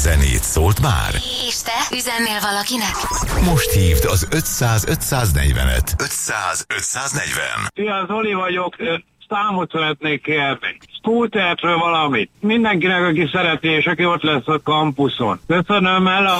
zenét szólt már? És te üzennél valakinek? Most hívd az 500-540-et. 500-540. Szia, Zoli vagyok. Számot szeretnék kérni. Scootertről valamit. Mindenkinek, aki szereti, és aki ott lesz a kampuszon. Köszönöm el a